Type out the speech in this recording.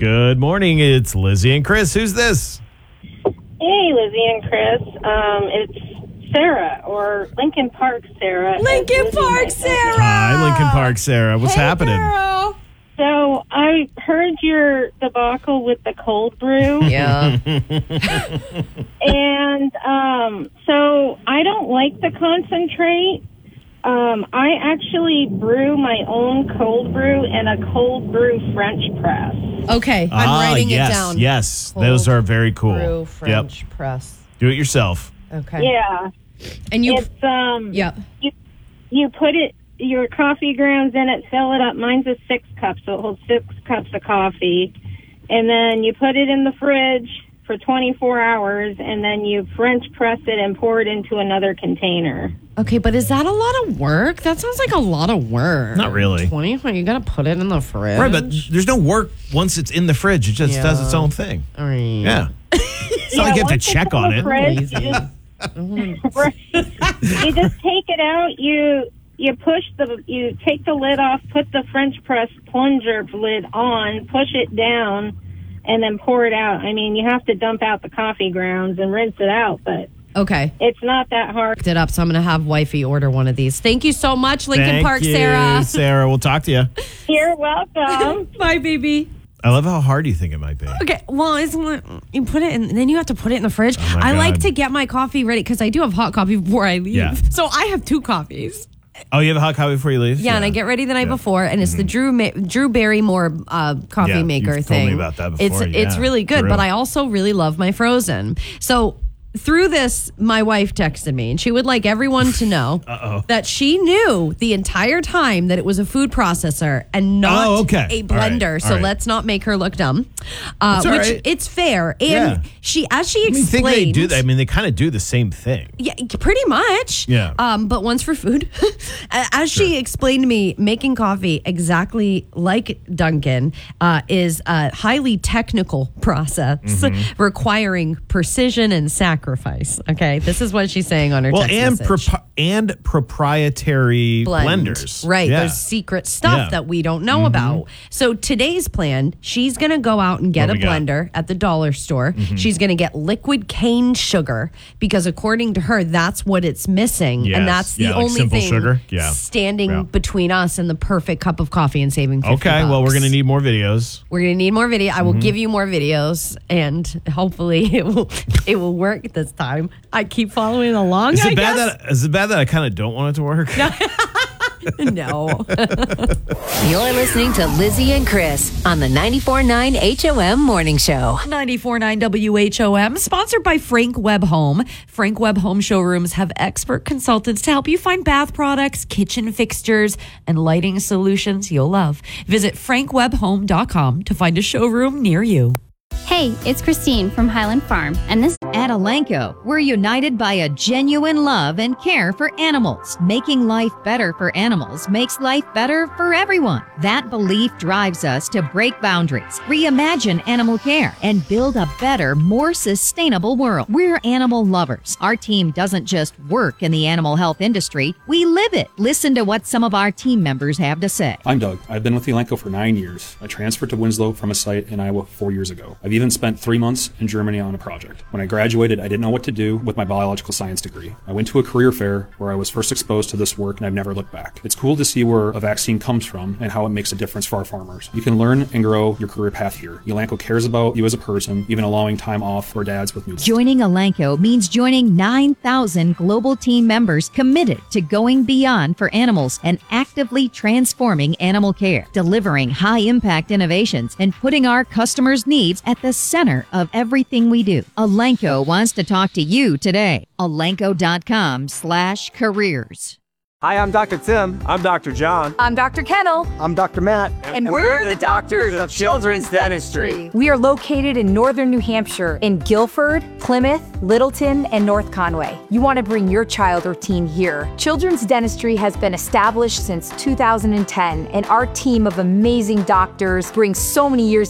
Good morning. It's Lizzie and Chris. Who's this? Hey, Lizzie and Chris. It's Sarah, or Lincoln Park Sarah. Lincoln Park Sarah. Hi, Lincoln Park Sarah. What's happening? Girl. So I heard your debacle with the cold brew. Yeah. And so I don't like the concentrate. I actually brew my own cold brew in a cold brew French press. Okay, I'm writing it down. Yes, Cold those are very cool. brew French press. Do it yourself. Okay. Yeah. And you. It's Yeah. you put your coffee grounds in it, fill it up. Mine's a 6 cup, so it holds 6 cups of coffee. And then you put it in the fridge for 24 hours, and then you French press it and pour it into another container. Okay, but is that a lot of work? That sounds like a lot of work. Not really. 24. You got to put it in the fridge. Right, but there's no work once it's in the fridge. It just does its own thing. All right. Yeah. It's not like you have to check on it. Fridge, you just take it out. You take the lid off, put the French press plunger lid on, push it down, and then pour it out. I mean, you have to dump out the coffee grounds and rinse it out, but Okay. it's not that hard. It up, so I'm going to have wifey order one of these. Thank you so much, Lincoln Thank Park, you, Sarah. Sarah, we'll talk to you. You're welcome. Bye, baby. I love how hard you think it might be. Okay, well, you put it in, then you have to put it in the fridge. Oh my I like God. to get my coffee ready because I do have hot coffee before I leave. Yeah. So I have 2 coffees. Oh, you have a hot coffee before you leave? Yeah, and I get ready the night before, and it's the Drew Barrymore coffee Yeah, maker you've thing. told me about that before, It's yeah. really good, True. but I also really love my frozen. So through this, my wife texted me, and she would like everyone to know that she knew the entire time that it was a food processor and not Oh, okay. a All blender. right, So all right. let's not make her look dumb. It's all which right. it's fair, and Yeah. she think explained. they do that. I mean, they kind of do the same thing. Yeah, pretty much. Yeah. But one's for food. As she explained to me, making coffee exactly like Dunkin' is a highly technical process requiring precision and sacrifice. Okay, this is what she's saying on her Well, text message. and proprietary blenders. Right. Yeah. There's secret stuff Yeah. that we don't know about. So today's plan, she's going to go out and get What a we got? blender at the dollar store. She's going to get liquid cane sugar because according to her, that's what it's missing. Yes. And that's the Yeah, like only simple thing sugar? Yeah. standing Yeah. between us and the perfect cup of coffee and saving 50 Okay, well, we're bucks. going to need more videos. We're going to need more video. I will give you more videos, and hopefully it will work this time. I keep following along. Is I it bad guess. that I kind of don't want it to work? No. You're listening to Lizzie and Chris on the 94.9 HOM Morning Show. 94.9 WHOM, sponsored by Frank Webb Home. Frank Webb Home showrooms have expert consultants to help you find bath products, kitchen fixtures, and lighting solutions you'll love. Visit frankwebbhome.com to find a showroom near you. Hey, it's Christine from Highland Farm, and this At Elanco, we're united by a genuine love and care for animals. Making life better for animals makes life better for everyone. That belief drives us to break boundaries, reimagine animal care, and build a better, more sustainable world. We're animal lovers. Our team doesn't just work in the animal health industry, we live it. Listen to what some of our team members have to say. I'm Doug. I've been with Elanco for 9 years. I transferred to Winslow from a site in Iowa 4 years ago. I've even spent 3 months in Germany on a project. When I graduated, I didn't know what to do with my biological science degree. I went to a career fair where I was first exposed to this work, and I've never looked back. It's cool to see where a vaccine comes from and how it makes a difference for our farmers. You can learn and grow your career path here. Elanco cares about you as a person, even allowing time off for dads with newborns. Joining Elanco means joining 9,000 global team members committed to going beyond for animals and actively transforming animal care, delivering high-impact innovations, and putting our customers' needs at the center of everything we do. Elanco wants to talk to you today. Elanco.com/careers. Hi, I'm Dr. Tim. I'm Dr. John. I'm Dr. Kennel. I'm Dr. Matt. And we're the doctors of Children's Dentistry. We are located in northern New Hampshire in Guilford, Plymouth, Littleton, and North Conway. You want to bring your child or teen here. Children's Dentistry has been established since 2010, and our team of amazing doctors brings so many years